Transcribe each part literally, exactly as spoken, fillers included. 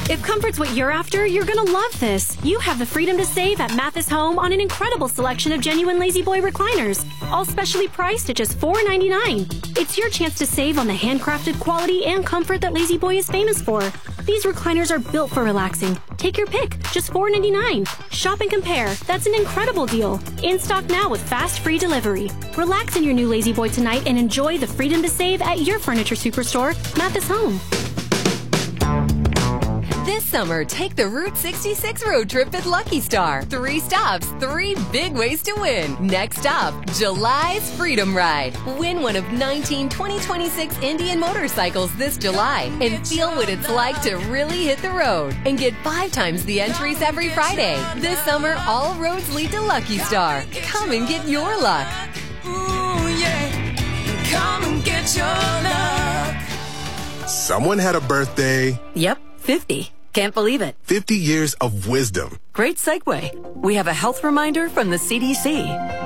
If comfort's what you're after, you're gonna love this. You have the freedom to save at Mathis Home on an incredible selection of genuine Lazy Boy recliners, all specially priced at just four ninety-nine. It's your chance to save on the handcrafted quality and comfort that Lazy Boy is famous for. These recliners are built for relaxing. Take your pick, just four ninety-nine. Shop and compare. That's an incredible deal. In stock now with fast free delivery. Relax in your new Lazy Boy tonight and enjoy the freedom to save at your furniture superstore, Mathis Home. This summer, take the Route sixty-six road trip at Lucky Star. Three stops, three big ways to win. Next up, July's Freedom Ride. Win one of nineteen twenty twenty-six Indian motorcycles this July and feel what it's like to really hit the road. And get five times the entries every Friday. This summer, all roads lead to Lucky Star. Come and get your luck. Ooh, yeah. Come and get your luck. Someone had a birthday. Yep, fifty. Can't believe it. fifty years of wisdom. Great segue. We have a health reminder from the C D C.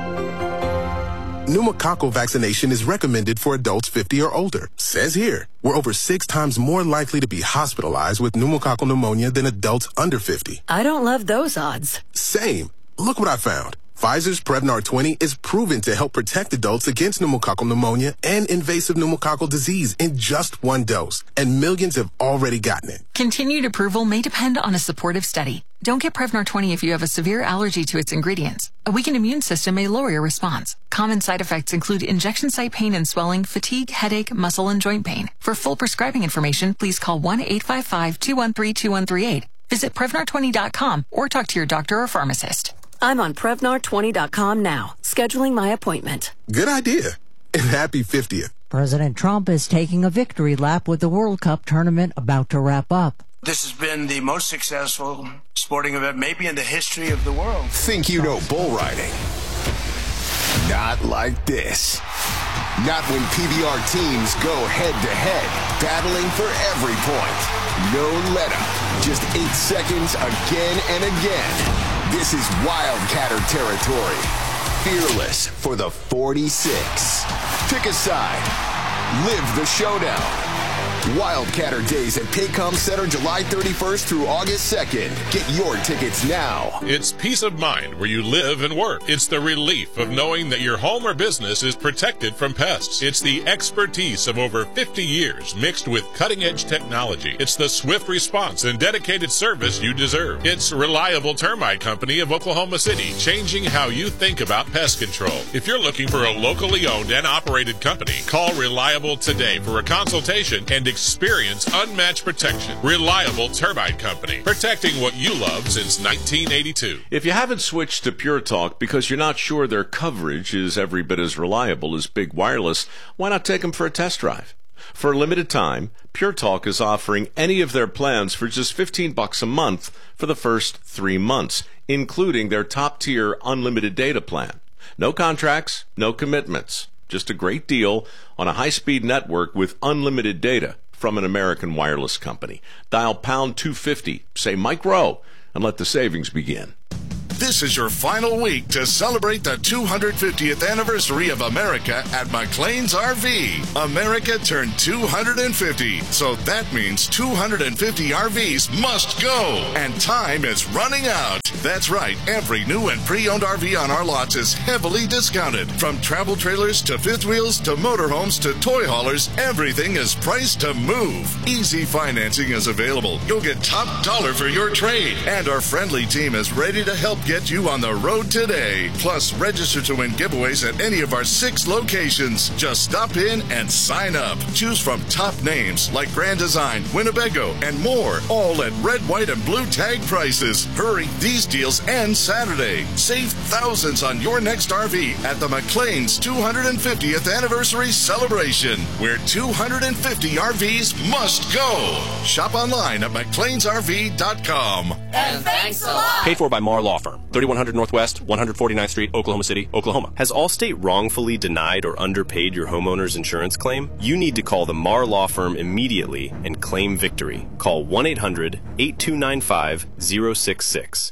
Pneumococcal vaccination is recommended for adults fifty or older. Says here, we're over six times more likely to be hospitalized with pneumococcal pneumonia than adults under fifty. I don't love those odds. Same. Look what I found. Pfizer's Prevnar twenty is proven to help protect adults against pneumococcal pneumonia and invasive pneumococcal disease in just one dose, and millions have already gotten it. Continued approval may depend on a supportive study. Don't get Prevnar twenty if you have a severe allergy to its ingredients. A weakened immune system may lower your response. Common side effects include injection site pain and swelling, fatigue, headache, muscle, and joint pain. For full prescribing information, please call one eight five five, two one three, two one three eight. Visit Prevnar twenty dot com or talk to your doctor or pharmacist. I'm on Prevnar twenty dot com now, scheduling my appointment. Good idea. And happy fiftieth. President Trump is taking a victory lap with the World Cup tournament about to wrap up. This has been the most successful sporting event maybe in the history of the world. Think you know bull riding? Not like this. Not when P B R teams go head-to-head, battling for every point. No let-up, just eight seconds again and again. This is Wildcatter territory. Fearless for the forty-six. Pick a side. Live the showdown. Wildcatter Days at Paycom Center July thirty-first through August second. Get your tickets now. It's peace of mind where you live and work. It's the relief of knowing that your home or business is protected from pests. It's the expertise of over fifty years mixed with cutting-edge technology. It's the swift response and dedicated service you deserve. It's Reliable Termite Company of Oklahoma City, changing how you think about pest control. If you're looking for a locally owned and operated company, call Reliable today for a consultation and experience unmatched protection. Reliable Termite Company, protecting what you love since nineteen eighty-two. If you haven't switched to Pure Talk because you're not sure their coverage is every bit as reliable as Big Wireless, why not take them for a test drive? For a limited time, Pure Talk is offering any of their plans for just fifteen bucks a month for the first three months, including their top-tier unlimited data plan. No contracts, no commitments. Just a great deal on a high-speed network with unlimited data from an American wireless company. Dial pound two fifty, say Mike Rowe, and let the savings begin. This is your final week to celebrate the two hundred fiftieth anniversary of America at McLean's R V. America turned two hundred fifty, so that means two hundred fifty R Vs must go, and time is running out. That's right, every new and pre-owned R V on our lots is heavily discounted. From travel trailers to fifth wheels to motorhomes to toy haulers, everything is priced to move. Easy financing is available. You'll get top dollar for your trade, and our friendly team is ready to help get you on the road today. Plus, register to win giveaways at any of our six locations. Just stop in and sign up. Choose from top names like Grand Design, Winnebago, and more, all at red, white, and blue tag prices. Hurry, these deals end Saturday. Save thousands on your next R V at the McLean's two hundred fiftieth anniversary celebration, where two hundred fifty R Vs must go. Shop online at mcleans r v dot com. And thanks a lot. Paid for by Marr Law Firm, thirty-one hundred Northwest, one forty-ninth Street, Oklahoma City, Oklahoma. Has Allstate wrongfully denied or underpaid your homeowner's insurance claim? You need to call the Marr Law Firm immediately and claim victory. Call one eight hundred, eight two nine five, zero six six.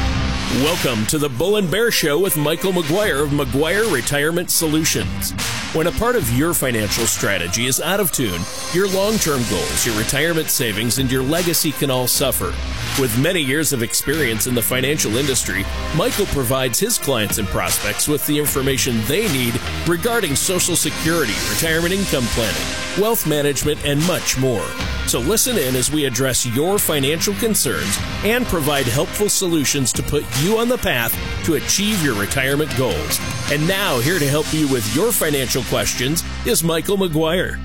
Welcome to the Bull and Bear Show with Michael McGuire of McGuire Retirement Solutions. When a part of your financial strategy is out of tune, your long-term goals, your retirement savings, and your legacy can all suffer. With many years of experience in the financial industry, Michael provides his clients and prospects with the information they need regarding Social Security, retirement income planning, wealth management, and much more. So listen in as we address your financial concerns and provide helpful solutions to put you on the path to achieve your retirement goals. And now, here to help you with your financial questions is Michael McGuire.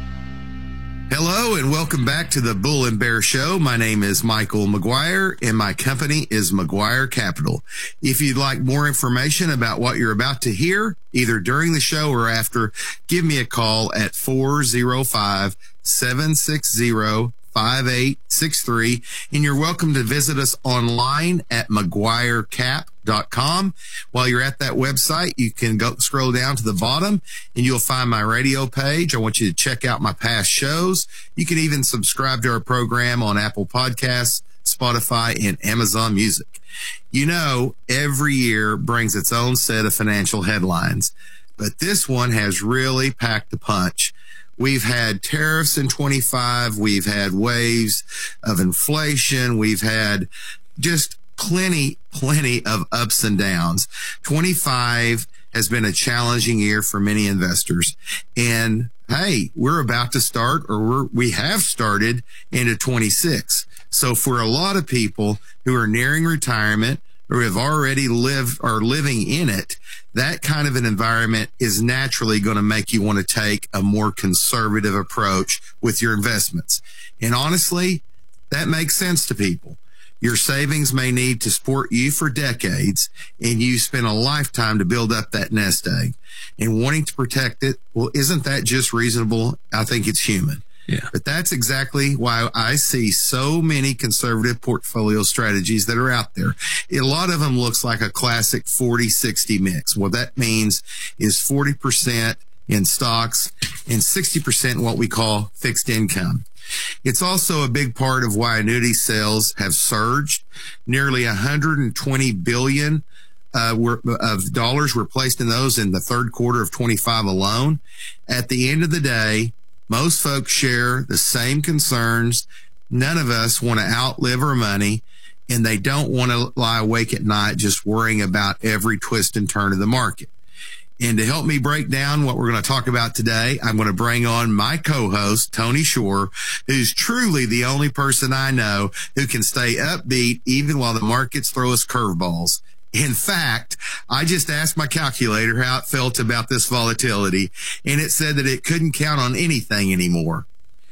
Hello and welcome back to the Bull and Bear Show. My name is Michael McGuire and my company is McGuire Capital. If you'd like more information about what you're about to hear, either during the show or after, give me a call at four oh five, seven six zero, five eight six three, and you're welcome to visit us online at McGuire Cap dot com. While you're at that website, you can go scroll down to the bottom and you'll find my radio page. I want you to check out my past shows. You can even subscribe to our program on Apple Podcasts, Spotify, and Amazon Music. You know, every year brings its own set of financial headlines, but this one has really packed a punch. We've had tariffs in twenty-five. We've had waves of inflation. We've had just plenty, plenty of ups and downs. twenty-five has been a challenging year for many investors. And hey, we're about to start, or we're, we have started into twenty-six. So for a lot of people who are nearing retirement or have already lived or living in it, that kind of an environment is naturally going to make you want to take a more conservative approach with your investments. And honestly, that makes sense to people. Your savings may need to support you for decades, and you spend a lifetime to build up that nest egg. And wanting to protect it, well, isn't that just reasonable? I think it's human. Yeah. But that's exactly why I see so many conservative portfolio strategies that are out there. A lot of them looks like a classic forty sixty mix. What that means is forty percent in stocks and sixty percent in what we call fixed income. It's also a big part of why annuity sales have surged. Nearly one hundred twenty billion uh, were, of dollars were placed in those in the third quarter of twenty-five alone. At the end of the day, most folks share the same concerns. None of us want to outlive our money, and they don't want to lie awake at night just worrying about every twist and turn of the market. And to help me break down what we're going to talk about today, I'm going to bring on my co-host, Tony Shore, who's truly the only person I know who can stay upbeat even while the markets throw us curveballs. In fact, I just asked my calculator how it felt about this volatility, and it said that it couldn't count on anything anymore.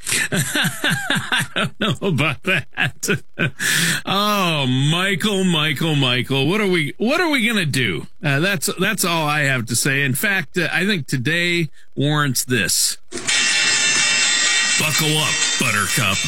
I don't know about that. Oh, Michael, Michael, Michael, what are we, what are we going to do? Uh, that's, that's all I have to say. In fact, uh, I think today warrants this. Buckle up, Buttercup.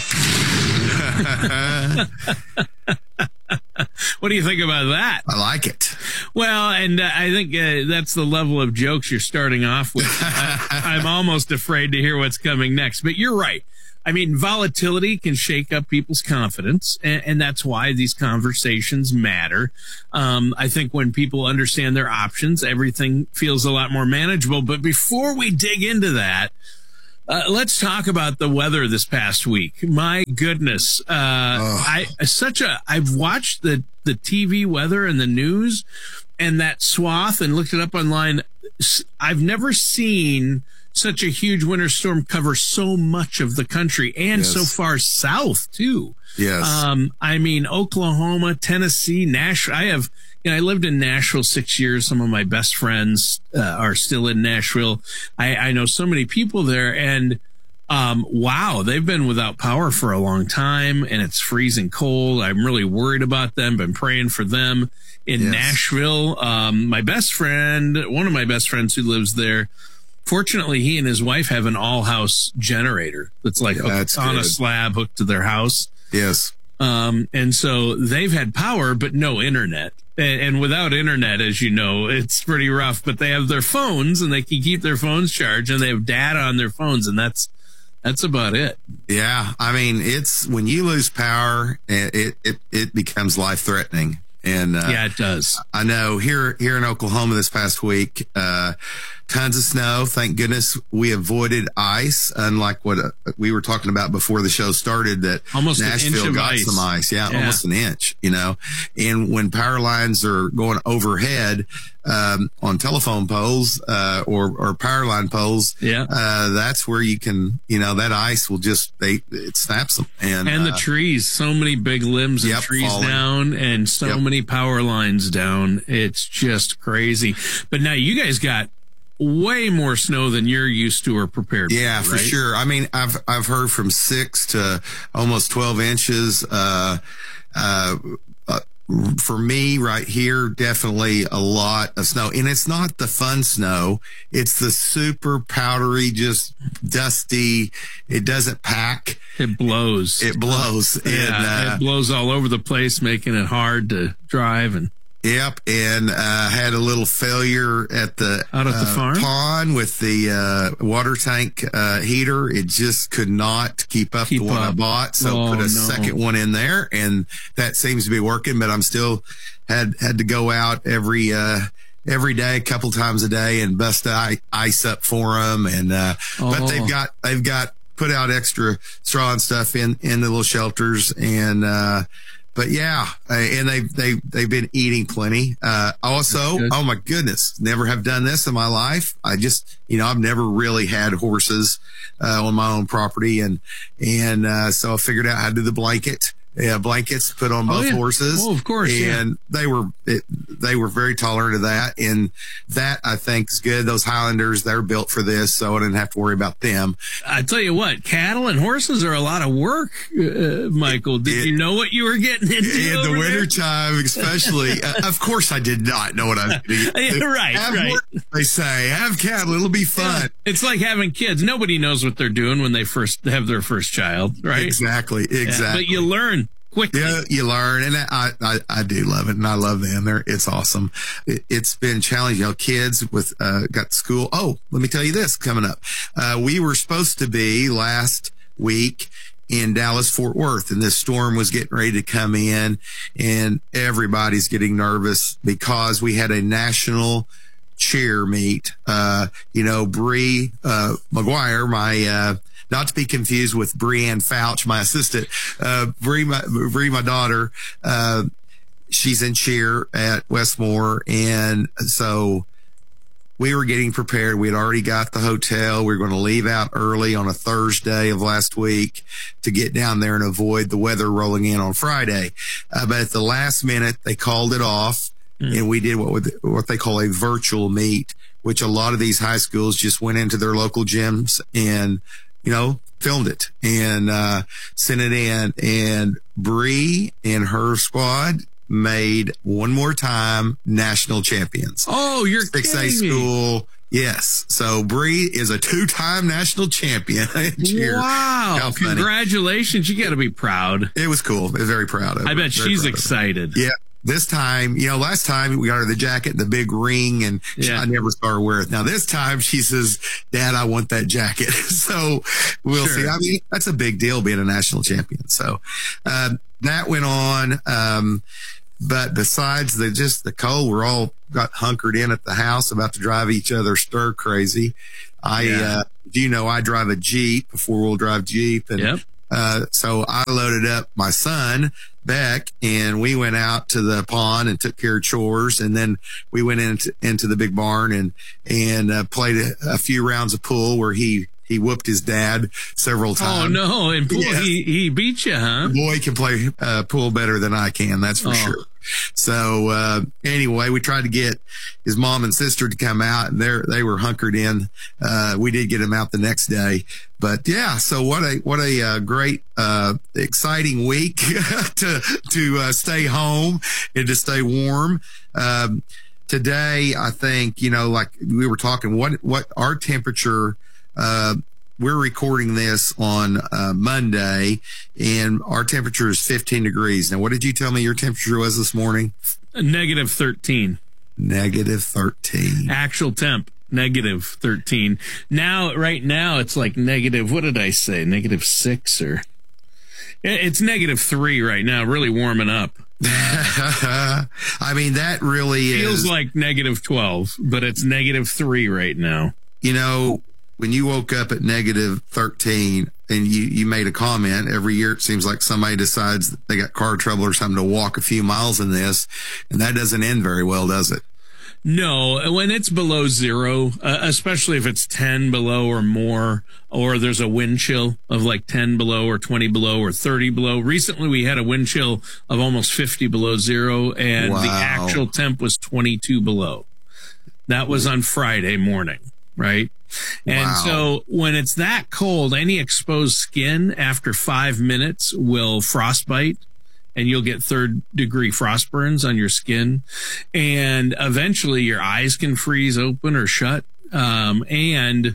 What do you think about that? I like it. Well, and uh, I think uh, that's the level of jokes you're starting off with. I, I'm almost afraid to hear what's coming next. But you're right. I mean, volatility can shake up people's confidence, and, and that's why these conversations matter. Um, I think when people understand their options, everything feels a lot more manageable. But before we dig into that, Uh, let's talk about the weather this past week. My goodness. Uh, oh. I, such a, I've watched the, the T V weather and the news and that swath and looked it up online. I've never seen such a huge winter storm cover so much of the country and yes. so far south too. Yes. Um, I mean, Oklahoma, Tennessee, Nashville. I have, you know, I lived in Nashville six years. Some of my best friends uh, are still in Nashville. I, I know so many people there, and um, wow, they've been without power for a long time, and it's freezing cold. I'm really worried about them. Been praying for them in yes. Nashville. Um, my best friend, one of my best friends who lives there, fortunately, he and his wife have an all-house generator that's like yeah, that's on good. a slab hooked to their house. Yes. Um, and so they've had power, but no internet. And, and without internet, as you know, it's pretty rough, but they have their phones and they can keep their phones charged and they have data on their phones. And that's, that's about it. Yeah. I mean, it's when you lose power, it, it, it becomes life threatening. And uh, yeah, it does. I know here here in Oklahoma this past week, uh, tons of snow. Thank goodness we avoided ice, unlike what uh, we were talking about before the show started. That almost Nashville an inch of got ice. some ice, yeah, yeah, almost an inch. You know, and when power lines are going overhead um, on telephone poles uh, or or power line poles, yeah, uh, that's where you can, you know, that ice will just they it snaps them, and and the uh, trees, so many big limbs and yep, trees falling. down, and so Yep. many power lines down. It's just crazy. But now you guys got way more snow than you're used to or prepared Yeah, for, for right? sure. I mean, I've I've heard from six to almost twelve inches. Uh, uh, uh, for me, right here, definitely a lot of snow, and it's not the fun snow. It's the super powdery, just dusty. It doesn't pack. It blows. It blows. Yeah, and, uh, it blows all over the place, making it hard to drive. And Yep, and uh, had a little failure at the, Out at the uh, farm? pond with the uh, water tank uh, heater. It just could not keep up Keep the one I up. bought, so Oh, put a no. second one in there, and that seems to be working. But I'm still had had to go out every uh, every day, a couple times a day, and bust the ice up for them. And uh, but Oh. they've got they've got put out extra straw and stuff in in the little shelters, and uh, but yeah, uh, and they they they've been eating plenty. Uh, also, oh my goodness, never have done this in my life. I just, you know, I've never really had horses uh, on my own property, and and uh, so I figured out how to do the blanket. Yeah, blankets put on Oh, both yeah. horses. Oh, of course, yeah. And they were it, they were very tolerant of that, and that I think is good. Those Highlanders, they're built for this, so I didn't have to worry about them. I tell you what, cattle and horses are a lot of work, uh, Michael. Did It- you know what you were getting into In the over there? wintertime, especially. uh, of course, I did not know what I was doing. Yeah, right, Have right. horses, they say, have cattle, it'll be fun. It's like having kids. Nobody knows what they're doing when they first have their first child, right? Exactly, Yeah, exactly. but you learn quickly. Yeah, you learn, and I, I, I do love it, and I love them. They're, it's awesome. It, it's been challenging. You know, kids with uh, got school. Oh, let me tell you this coming up. Uh, we were supposed to be last week in Dallas, Fort Worth, and this storm was getting ready to come in, and everybody's getting nervous because we had a national cheer meet. Uh, you know, Bree uh, McGuire, my uh, not to be confused with Breanne Fouch, my assistant. Uh, Bree, my, Bree, my daughter, uh, she's in cheer at Westmore. And so we were getting prepared. We had already got the hotel. We were going to leave out early on a Thursday of last week to get down there and avoid the weather rolling in on Friday. Uh, but at the last minute, they called it off. Mm. And we did what would, what they call a virtual meet, which a lot of these high schools just went into their local gyms and, you know, filmed it and uh, sent it in. And Bree and her squad made one more time national champions. Oh, you're six A kidding me. school. Yes. So Bree is a two-time national champion. Cheer. Wow. How funny. Congratulations. You got to be proud. It was cool. I was very proud of her. I bet Very she's proud of her. excited. Yeah. This time, you know, last time we got her the jacket, the big ring, and she, Yeah. I never saw her wear it. Now this time she says, Dad, I want that jacket. So we'll Sure. see. I mean, that's a big deal being a national champion. So, um, that went on. Um, but besides the, just the cold, we're all got hunkered in at the house about to drive each other stir crazy. I, Yeah. uh, do you know I drive a Jeep, a four wheel drive Jeep, and, Yep. uh, so I loaded up my son, Beck, and we went out to the pond and took care of chores. And then we went into, into the big barn and, and, uh, played a, a few rounds of pool where he, he whooped his dad several Oh, times. no. And pool, Yeah. he, he beat you, huh? The boy can play uh, pool better than I can. That's for Oh. sure. So, uh, anyway, we tried to get his mom and sister to come out and they're, they were hunkered in. Uh, we did get them out the next day, but yeah. So what a, what a uh, great, uh, exciting week to, to, uh, stay home and to stay warm. Um, today, I think, you know, like we were talking, what, what our temperature, uh, we're recording this on uh, Monday, and our temperature is fifteen degrees. Now, what did you tell me your temperature was this morning? Negative thirteen. Negative thirteen. Actual temp, negative thirteen. Now, right now, it's like negative, what did I say? Negative six or... It's negative three right now, really warming up. I mean, that really feels is, like negative twelve, but it's negative three right now. You know, when you woke up at negative thirteen and you, you made a comment, every year it seems like somebody decides that they got car trouble or something to walk a few miles in this, and that doesn't end very well, does it? No, when it's below zero, uh, especially if it's ten below or more, or there's a wind chill of like ten below or twenty below or thirty below. Recently, we had a wind chill of almost fifty below zero, and Wow. the actual temp was twenty-two below. That was on Friday morning, right? And Wow. so when it's that cold, any exposed skin after five minutes will frostbite, and you'll get third degree frost burns on your skin. And eventually your eyes can freeze open or shut. Um, and,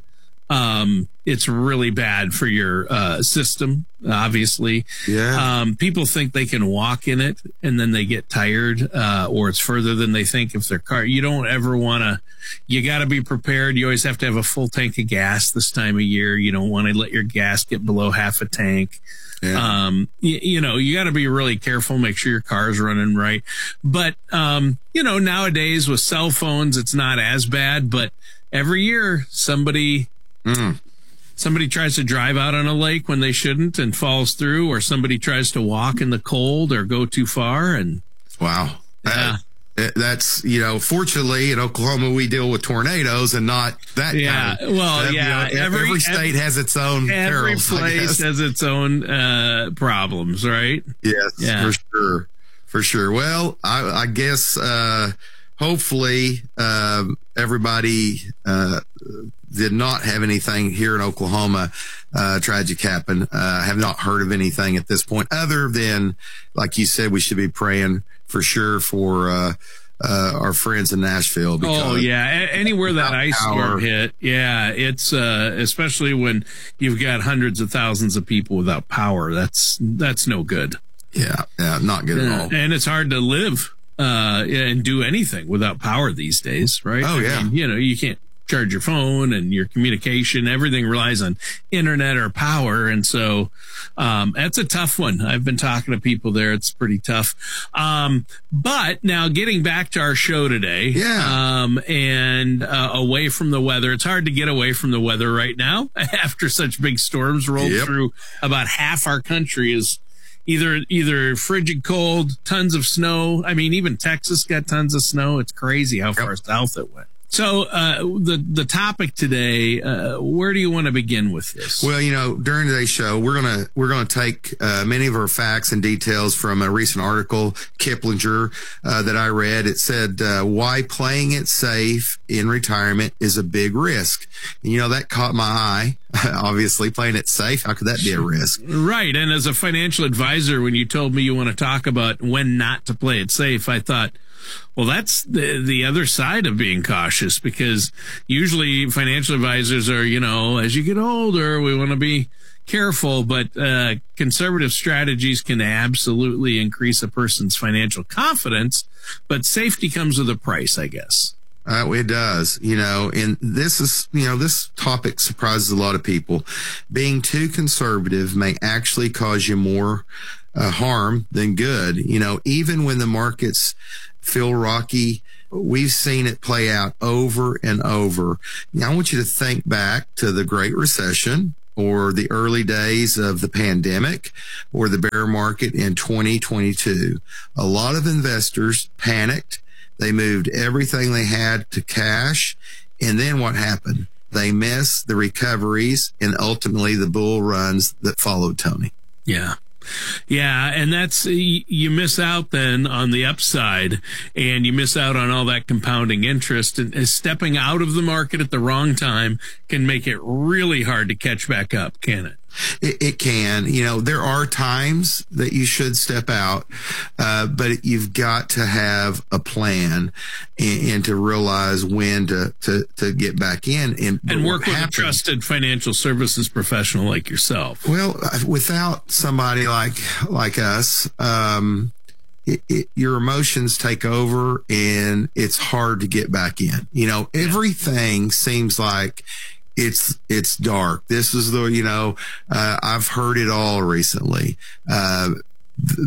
um, it's really bad for your, uh, system, obviously. Yeah. Um, people think they can walk in it and then they get tired, uh, or it's further than they think if their car, you don't ever want to, you got to be prepared. You always have to have a full tank of gas this time of year. You don't want to let your gas get below half a tank. Yeah. Um, you, you know, you got to be really careful, make sure your car's running right. But, um, you know, nowadays with cell phones, it's not as bad, but every year somebody, Mm. somebody tries to drive out on a lake when they shouldn't and falls through, or somebody tries to walk in the cold or go too far. And wow. yeah. That, that's, you know, fortunately in Oklahoma, we deal with tornadoes and not that Yeah, kind of, well, uh, yeah, you know, every- every state every- has its own Every perils, I place guess. has its own, uh, problems, right? Yes, Yeah. for sure. For sure. Well, I, I guess, uh, hopefully, um, everybody, uh, did not have anything here in Oklahoma, uh, tragic happen. Uh, have not heard of anything at this point other than, like you said, we should be praying for sure for, uh, uh, our friends in Nashville. Because Oh yeah, A- anywhere that without ice power- storm hit, yeah, it's uh, especially when you've got hundreds of thousands of people without power. That's that's no good. Yeah, yeah, not good at Yeah, all. and it's hard to live uh, and do anything without power these days, right? Oh, I yeah. mean, you know, you can't charge your phone, and your communication, everything relies on internet or power. And so, um, that's a tough one. I've been talking to people there. It's pretty tough. Um, but now getting back to our show today, Yeah. um, and, uh, away from the weather, it's hard to get away from the weather right now after such big storms rolled Yep. through. About half our country is either, either frigid cold, tons of snow. I mean, even Texas got tons of snow. It's crazy how far south it went. So, uh, the, the topic today, uh, where do you want to begin with this? Well, you know, during today's show, we're gonna we're gonna take uh, many of our facts and details from a recent article, Kiplinger, uh, that I read. It said uh, why playing it safe in retirement is a big risk. And, you know, that caught my eye. Obviously, playing it safe, how could that be a risk? Right. And as a financial advisor, when you told me you want to talk about when not to play it safe, I thought, well, that's the the other side of being cautious, because usually financial advisors are, you know, as you get older, we want to be careful, but uh, conservative strategies can absolutely increase a person's financial confidence, but safety comes with a price, I guess. Uh, it does, you know, and this is, you know, this topic surprises a lot of people. Being too conservative may actually cause you more uh, harm than good. You know, even when the markets feel rocky, we've seen it play out over and over. Now, I want you to think back to the Great Recession, or the early days of the pandemic, or the bear market in twenty twenty-two. A lot of investors panicked. They moved everything they had to cash. And then what happened? They missed the recoveries and ultimately the bull runs that followed, Tony. Yeah. Yeah. And that's, you miss out then on the upside, and you miss out on all that compounding interest, and stepping out of the market at the wrong time can make it really hard to catch back up, can it? It, it can. You know, there are times that you should step out, uh, but you've got to have a plan and, and to realize when to, to, to get back in. And, And work with a trusted financial services professional like yourself. Well, without somebody like like us, um, it, it, your emotions take over, and it's hard to get back in. You know, everything seems like it's it's dark. This is the, you know, uh, I've heard it all recently. Uh,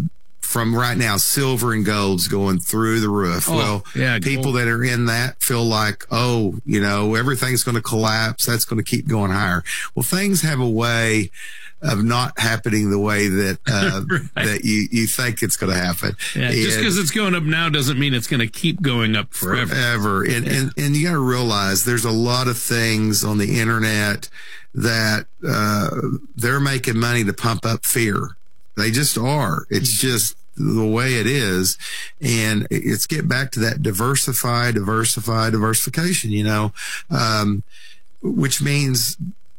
from right now, silver and gold's going through the roof. Oh, well, yeah, people gold. that are in that feel like, oh, you know, everything's going to collapse. That's going to keep going higher. Well, things have a way of not happening the way that uh, right. that you, you think it's going to happen. Yeah, just And- because it's going up now doesn't mean it's going to keep going up forever. Forever. And, Yeah. and, and you got to realize there's a lot of things on the internet that uh, they're making money to pump up fear. They just are. It's just the way it is. And it's get back to that diversify, diversify, diversification, you know, um, which means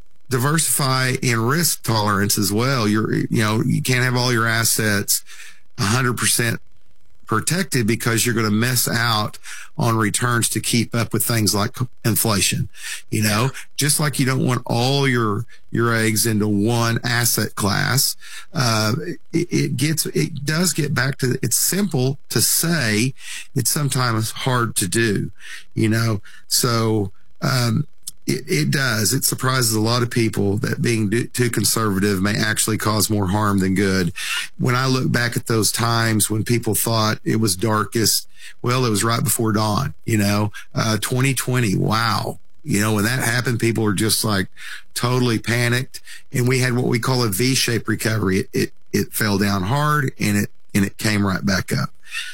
diversify in risk tolerance as well. You're, you know, you can't have all your assets one hundred percent protected because you're going to miss out on returns to keep up with things like inflation. You know, just like you don't want all your, your eggs into one asset class. Uh, it, it gets, it does get back to, it's simple to say, it's sometimes hard to do, you know? So, um, It, it does. It surprises a lot of people that being do, too conservative may actually cause more harm than good. When I look back at those times when people thought it was darkest, well, it was right before dawn, you know, uh, twenty twenty. Wow. You know, when that happened, people were just like totally panicked. And we had what we call a V-shaped recovery. It, it, it fell down hard and it, and it came right back up.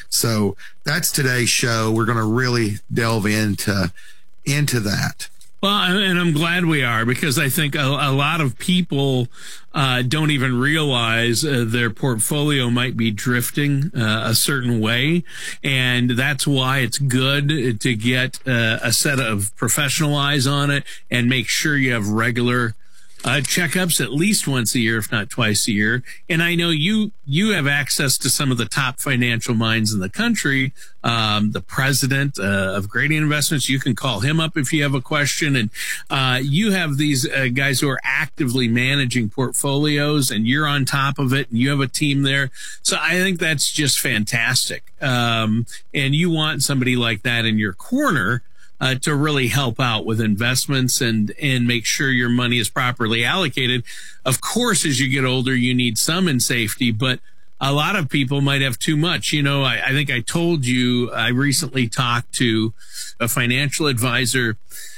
So that's today's show. We're going to really delve into, into that. Well, and I'm glad we are, because I think a, a lot of people uh, don't even realize uh, their portfolio might be drifting uh, a certain way. And that's why it's good to get uh, a set of professional eyes on it and make sure you have regular Uh, checkups at least once a year, if not twice a year. And I know you, you have access to some of the top financial minds in the country. Um, the president uh, of Gradient Investments, you can call him up if you have a question. And uh, you have these uh, guys who are actively managing portfolios, and you're on top of it, and you have a team there. So I think that's just fantastic. Um, and you want somebody like that in your corner Uh, to really help out with investments and, and make sure your money is properly allocated. Of course, as you get older, you need some in safety, but a lot of people might have too much. You know, I, I think I told you, I recently talked to a financial advisor,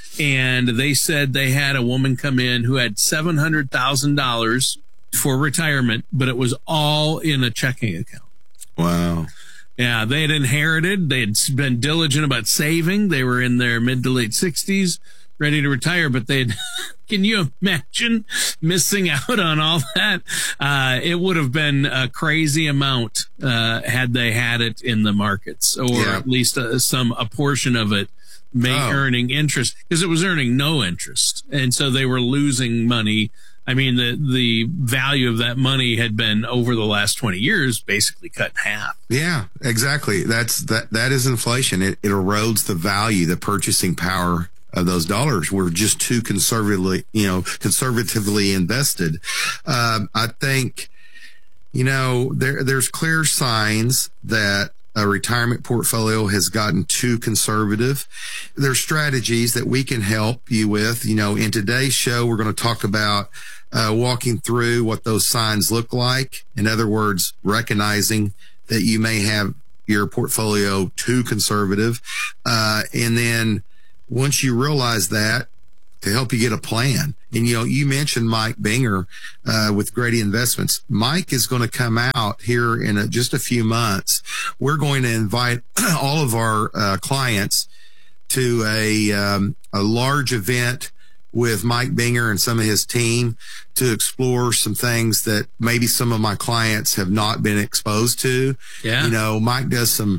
and they said they had a woman come in who had seven hundred thousand dollars for retirement, but it was all in a checking account. Wow. Yeah, they had inherited. They had been diligent about saving. They were in their mid to late sixties, ready to retire, but they had, can you imagine missing out on all that? Uh, it would have been a crazy amount, uh, had they had it in the markets, or Yeah. at least uh, some, a portion of it may Oh. earning interest, because it was earning no interest. And so they were losing money. I mean, the, the value of that money had been over the last twenty years, basically cut in half. Yeah, exactly. That's, that, that is inflation. It, it erodes the value, the purchasing power of those dollars. We're just too conservatively, you know, conservatively invested. Um, I think, you know, there, there's clear signs that a retirement portfolio has gotten too conservative. There's strategies that we can help you with. You know, in today's show, we're going to talk about uh, walking through what those signs look like. In other words, recognizing that you may have your portfolio too conservative. Uh, and then once you realize that, to help you get a plan. And, you know, you mentioned Mike Binger, uh, with Grady Investments. Mike is going to come out here in a, just a few months. We're going to invite all of our, uh, clients to a, um, a large event with Mike Binger and some of his team to explore some things that maybe some of my clients have not been exposed to. Yeah. You know, Mike does some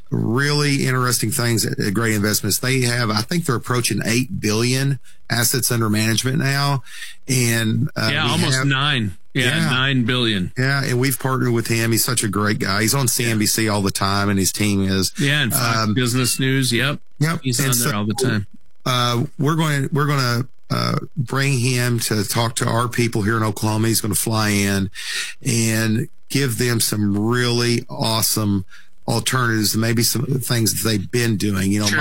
really interesting things at, at Great Investments. They have, I think they're approaching eight billion assets under management now. And, uh, yeah, we almost have, nine. Yeah, Yeah. nine billion. Yeah. And we've partnered with him. He's such a great guy. He's on C N B C all the time, and his team is. Yeah, and Fox um, Business News. Yep. Yep. He's And on so, there all the time. Uh, we're going, we're going to, uh, bring him to talk to our people here in Oklahoma. He's going to fly in and give them some really awesome alternatives, maybe some of the things that they've been doing. You know, Sure. Mike's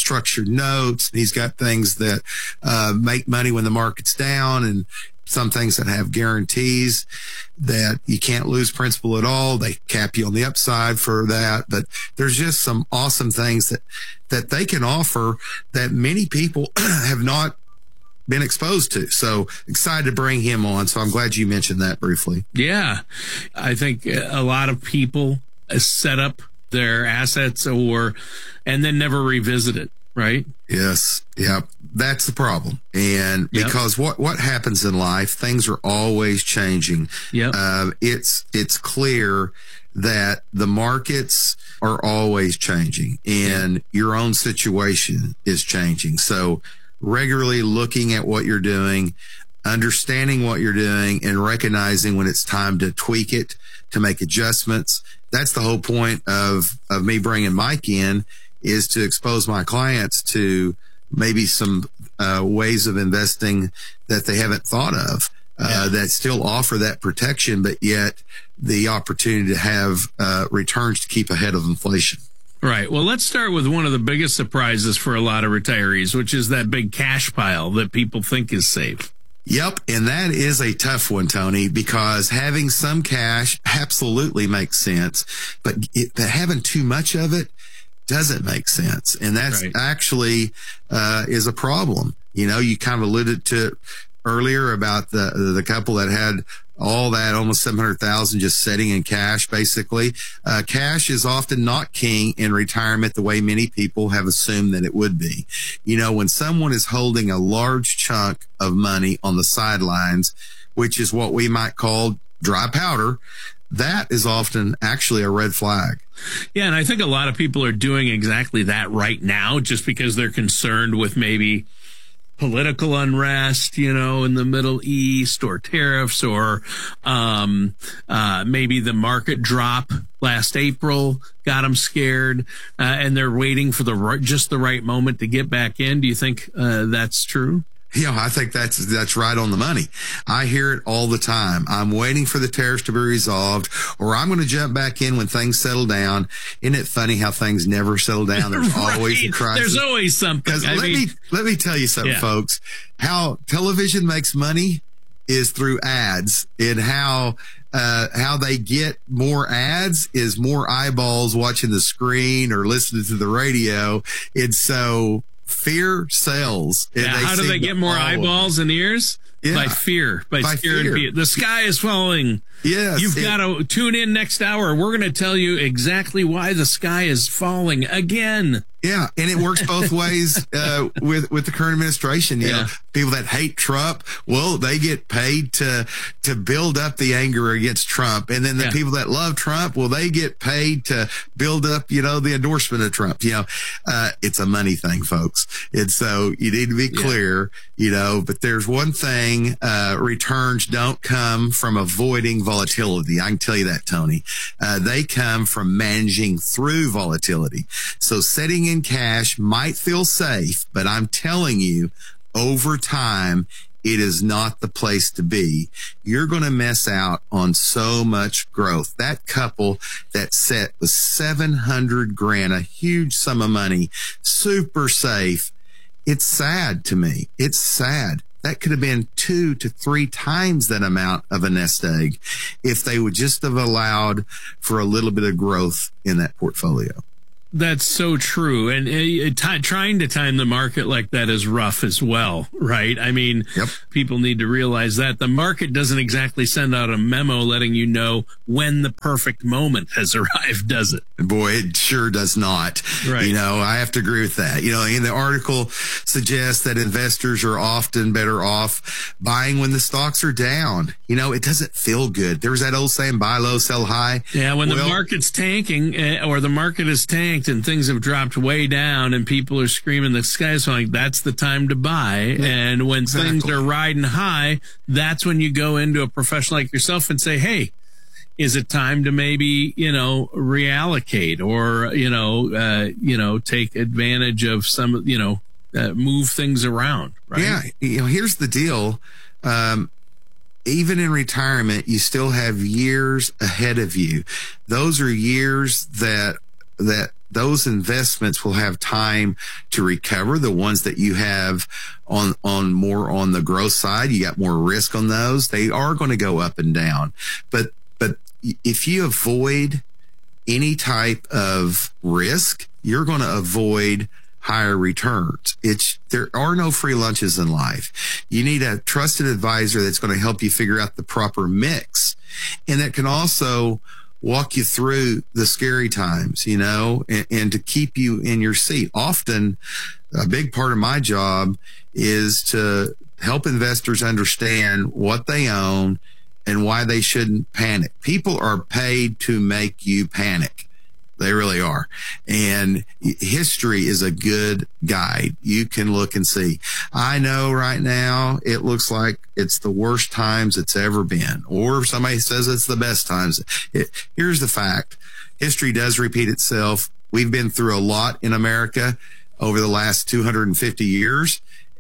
structured notes. He's got things that uh, make money when the market's down, and some things that have guarantees that you can't lose principal at all. They cap you on the upside for that. But there's just some awesome things that, that they can offer that many people have not been exposed to. So excited to bring him on. So I'm glad you mentioned that briefly. Yeah. I think a lot of people set up their assets or, and then never revisit it. Right. Yes. Yep. That's the problem. And Yep. because what, what happens in life, things are always changing. Yep. Uh, it's, it's clear that the markets are always changing and your own situation is changing. So regularly looking at what you're doing, understanding what you're doing, and recognizing when it's time to tweak it, to make adjustments. That's the whole point of, of me bringing Mike in, is to expose my clients to maybe some uh, ways of investing that they haven't thought of, uh, that still offer that protection, but yet the opportunity to have uh, returns to keep ahead of inflation. Right. Well, let's start with one of the biggest surprises for a lot of retirees, which is that big cash pile that people think is safe. Yep. And that is a tough one, Tony, because having some cash absolutely makes sense, but, it, but having too much of it doesn't make sense. And that's Right. actually, uh, is a problem. You know, you kind of alluded to it earlier about the, the couple that had all that, almost seven hundred thousand just sitting in cash, basically. Uh, cash is often not king in retirement the way many people have assumed that it would be. You know, when someone is holding a large chunk of money on the sidelines, which is what we might call dry powder, that is often actually a red flag. Yeah, and I think a lot of people are doing exactly that right now just because they're concerned with maybe political unrest, you know, in the Middle East, or tariffs, or um, uh, maybe the market drop last April got them scared, uh, and they're waiting for the right, just the right moment to get back in. Do you think uh, that's true? You know, I think that's, that's right on the money. I hear it all the time. I'm waiting for the tariffs to be resolved, or I'm going to jump back in when things settle down. Isn't it funny how things never settle down? There's Right. always a crisis. There's always something. Because I let mean- me, let me tell you something, Yeah. folks. How television makes money is through ads, and how, uh, how they get more ads is more eyeballs watching the screen or listening to the radio. And so, fear sells. And Yeah, how do seem they to get more follow. eyeballs and ears? Yeah. By fear, by, By fear, fear. and fear. The sky is falling. Yes, You've it- got to tune in next hour. We're going to tell you exactly why the sky is falling again. Yeah, and it works both ways uh, with with the current administration. You Yeah. know, people that hate Trump, well, they get paid to to build up the anger against Trump, and then the Yeah. people that love Trump, well, they get paid to build up, you know, the endorsement of Trump. You know, uh, it's a money thing, folks. And so you need to be clear. You know, but there's one thing: uh, returns don't come from avoiding volatility. I can tell you that, Tony. Uh, they come from managing through volatility. So setting in cash might feel safe, but I'm telling you, over time, it is not the place to be. You're going to miss out on so much growth. That couple that set was seven hundred grand, a huge sum of money, super safe. It's sad to me. It's sad. That could have been two to three times that amount of a nest egg if they would just have allowed for a little bit of growth in that portfolio. That's so true. And uh, t- trying to time the market like that is rough as well, right? I mean, Yep. people need to realize that the market doesn't exactly send out a memo letting you know when the perfect moment has arrived, does it? Boy, it sure does not. Right. You know, I have to agree with that. You know, in the article suggests that investors are often better off buying when the stocks are down. You know, it doesn't feel good. There's that old saying, buy low, sell high. Yeah, when Well, the market's tanking, uh, or the market is tanked and things have dropped way down and people are screaming the sky's falling, that's the time to buy. And when things exactly. are riding high, that's when you go into a professional like yourself and say, hey, is it time to maybe, you know, reallocate or, you know, uh, you know, take advantage of some, you know, uh, move things around, right? Yeah. You know, here's the deal. Um, even in retirement, you still have years ahead of you. Those are years that that those investments will have time to recover. The ones that you have on, on more on the growth side, you got more risk on those. They are going to go up and down. But, but if you avoid any type of risk, you're going to avoid higher returns. It's, there are no free lunches in life. You need a trusted advisor that's going to help you figure out the proper mix, and that can also walk you through the scary times, you know, and, and to keep you in your seat. Often a big part of my job is to help investors understand what they own and why they shouldn't panic. People are paid to make you panic. They really are. And history is a good guide. You can look and see. I know right now it looks like it's the worst times it's ever been, or somebody says it's the best times. It, here's the fact. History does repeat itself. We've been through a lot in America over the last two hundred fifty years.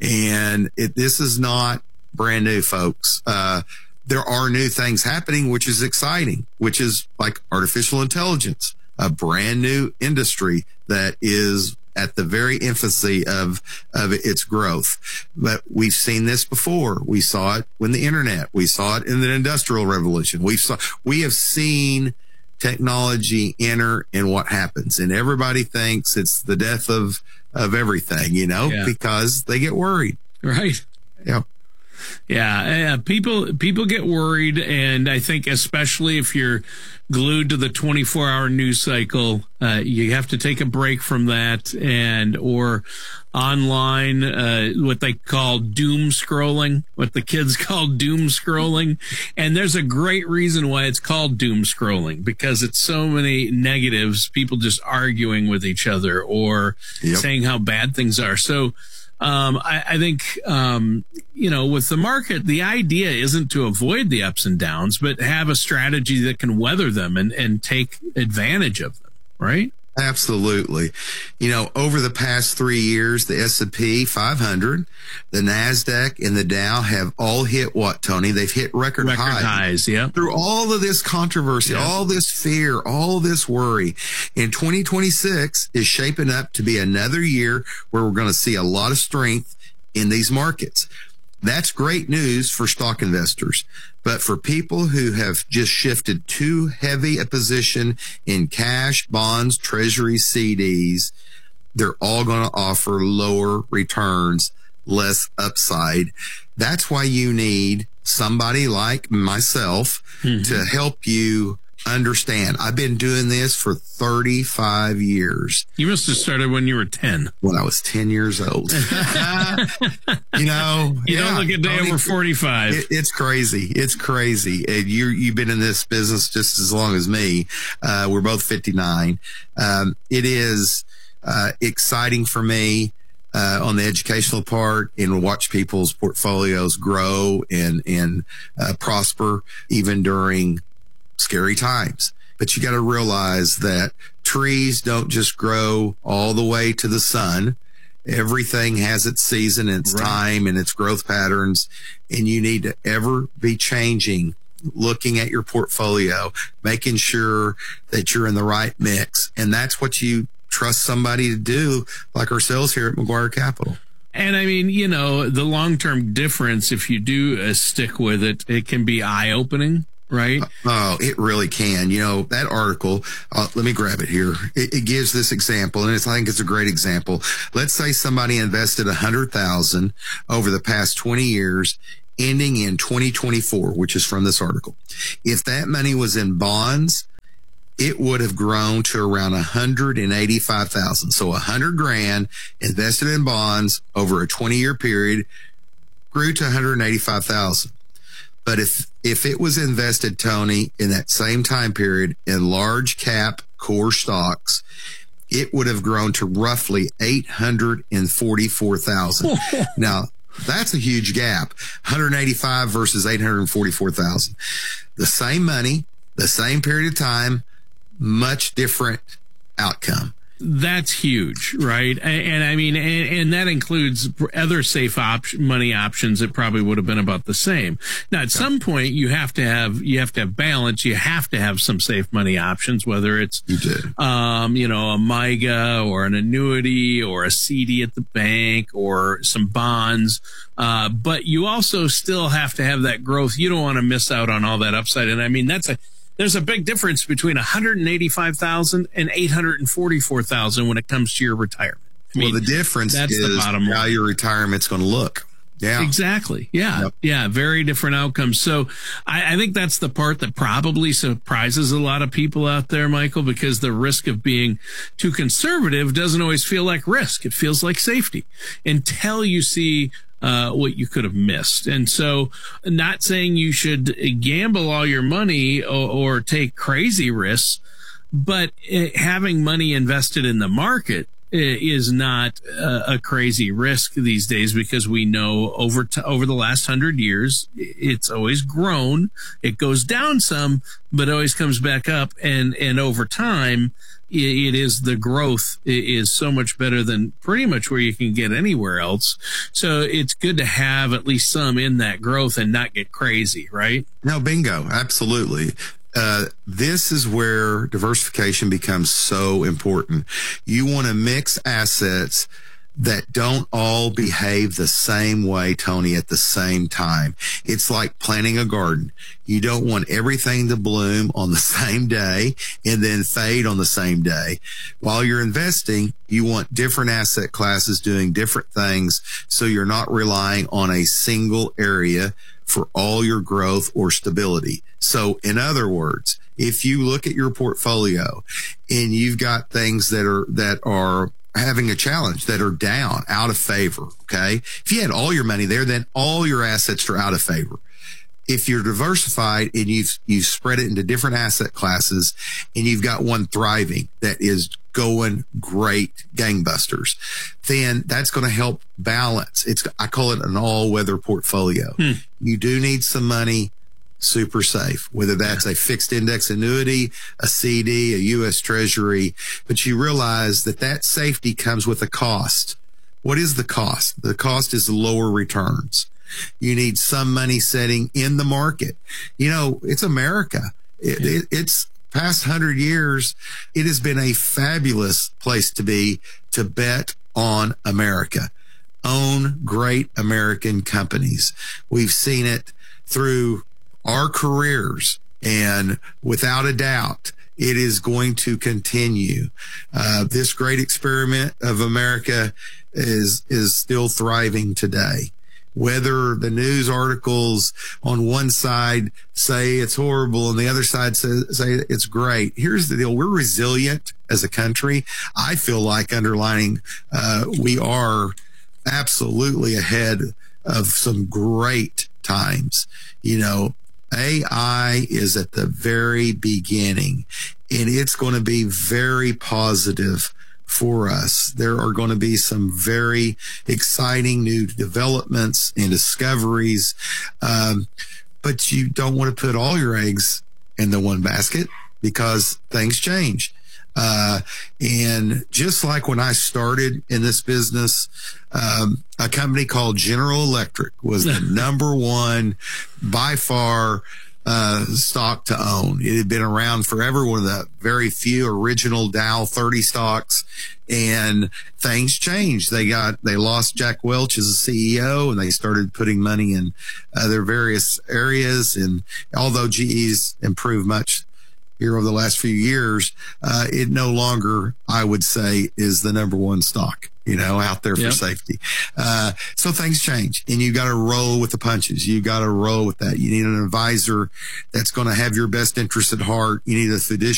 And it, this is not brand new, folks. Uh, there are new things happening, which is exciting, which is like artificial intelligence. A brand new industry that is at the very infancy of, of its growth. But we've seen this before. We saw it when the internet, we saw it in the industrial revolution. We saw, we have seen technology enter and what happens, and everybody thinks it's the death of, of everything, you know, yeah. because they get worried. Right. Yeah. Yeah, uh, people people get worried, and I think especially if you're glued to the twenty-four hour news cycle, uh, you have to take a break from that, and or online, uh, what they call doom scrolling, what the kids call doom scrolling. And there's a great reason why it's called doom scrolling, because it's so many negatives, people just arguing with each other or yep. saying how bad things are. So Um, I, I think, um, you know, with the market, the idea isn't to avoid the ups and downs, but have a strategy that can weather them and, and take advantage of them, right? Absolutely. You know, over the past three years, the S and P five hundred, the NASDAQ, and the Dow have all hit what, Tony? They've hit record, record highs. highs, yeah. Through all of this controversy, yeah. all this fear, all this worry. And twenty twenty-six is shaping up to be another year where we're going to see a lot of strength in these markets. That's great news for stock investors. But for people who have just shifted too heavy a position in cash, bonds, treasuries, C Ds, they're all going to offer lower returns, less upside. That's why you need somebody like myself mm-hmm. to help you understand. I've been doing this for thirty-five years. You must have started when you were ten. When I was ten years old. you know, you yeah, don't look a day over forty-five. It, it's crazy. It's crazy. And you, you've been in this business just as long as me. Uh, we're both fifty-nine. Um, it is, uh, exciting for me. Uh, on the educational part, and watch people's portfolios grow and, and, uh, prosper even during scary times. But you got to realize that trees don't just grow all the way to the sun. Everything has its season, its right. time, and its growth patterns. And you need to ever be changing, looking at your portfolio, making sure that you're in the right mix. And that's what you trust somebody to do, like ourselves here at McGuire Capital. And I mean, you know, the long-term difference, if you do uh, stick with it, it can be eye-opening. Right? Oh, it really can. You know, that article, uh, let me grab it here. It, it gives this example, and it's, I think it's a great example. Let's say somebody invested one hundred thousand dollars over the past twenty years, ending in twenty twenty-four, which is from this article. If that money was in bonds, it would have grown to around one hundred eighty-five thousand dollars. So one hundred grand invested in bonds over a twenty year period grew to one hundred eighty-five thousand dollars. But if, if it was invested, Tony, in that same time period in large cap core stocks, it would have grown to roughly eight hundred forty-four thousand. Now, that's a huge gap. one hundred eighty-five versus eight hundred forty-four thousand. The same money, the same period of time, much different outcome. That's huge, right? And, and I mean, and, and that includes other safe op- money options that probably would have been about the same. Now, at some point, you have to have you have to have balance. You have to have some safe money options, whether it's you do. Um, you know, a M I G A or an annuity or a C D at the bank or some bonds. Uh, but you also still have to have that growth. You don't want to miss out on all that upside. And I mean, that's a There's a big difference between one hundred eighty-five thousand and eight hundred forty-four thousand when it comes to your retirement. I mean, well, the difference that's is the bottom line. How your retirement's going to look. Yeah, exactly. Yeah. Yep. Yeah. Very different outcomes. So I, I think that's the part that probably surprises a lot of people out there, Michael, because the risk of being too conservative doesn't always feel like risk. It feels like safety until you see Uh, what you could have missed. And so not saying you should gamble all your money or, or take crazy risks, but uh, having money invested in the market is not a, a crazy risk these days, because we know over t- over the last hundred years, it's always grown. It goes down some, but always comes back up. And, and over time, it is the growth is so much better than pretty much where you can get anywhere else. So it's good to have at least some in that growth and not get crazy, right? No, bingo. Absolutely. Uh, this is where diversification becomes so important. You want to mix assets that don't all behave the same way, Tony, at the same time. It's like planting a garden. You don't want everything to bloom on the same day and then fade on the same day. While you're investing, you want different asset classes doing different things, so you're not relying on a single area for all your growth or stability. So in other words, if you look at your portfolio and you've got things that are, that are having a challenge, that are down, out of favor, okay? If you had all your money there, then all your assets are out of favor. If you're diversified and you've, you've spread it into different asset classes and you've got one thriving that is going great, gangbusters, then that's going to help balance. It's, I call it an all-weather portfolio. Hmm. You do need some money super safe, whether that's a fixed index annuity, a C D, a U S Treasury, but you realize that that safety comes with a cost. What is the cost? The cost is lower returns. You need some money setting in the market. You know, it's America. It, yeah. it, it's past hundred years. It has been a fabulous place to be, to bet on America. Own great American companies. We've seen it through our careers, and without a doubt, it is going to continue. Uh, this great experiment of America is, is still thriving today. Whether the news articles on one side say it's horrible and the other side say, say it's great, here's the deal. We're resilient as a country. I feel like underlining, uh, we are absolutely ahead of some great times. You know, A I is at the very beginning, and it's going to be very positive for us. There are going to be some very exciting new developments and discoveries, um, but you don't want to put all your eggs in the one basket, because things change. Uh, and just like when I started in this business, um, a company called General Electric was the number one by far, uh, stock to own. It had been around forever, one of the very few original Dow thirty stocks, and things changed. They got, they lost Jack Welch as a C E O, and they started putting money in uh, their various areas. And although G E's improved much here over the last few years, uh, it no longer, I would say, is the number one stock, you know, out there for yep. safety. Uh, so things change, and you got to roll with the punches. You got to roll with that. You need an advisor that's going to have your best interest at heart. You need a fiduciary